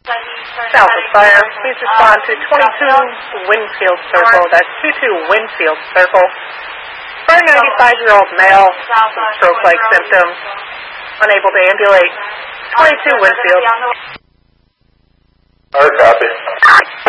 South of Fire, please respond to 22 Winfield Circle. That's 22 Winfield Circle. For a 95-year-old male, some stroke-like symptoms, unable to ambulate. 22 Winfield. Hard copy.